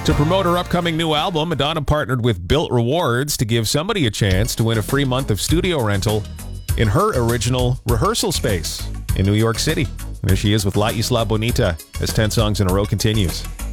To promote her upcoming new album, Madonna partnered with Built Rewards to give somebody a chance to win a free month of studio rental in her original rehearsal space in New York City. There she is with La Isla Bonita as 10 Songs in a Row continues.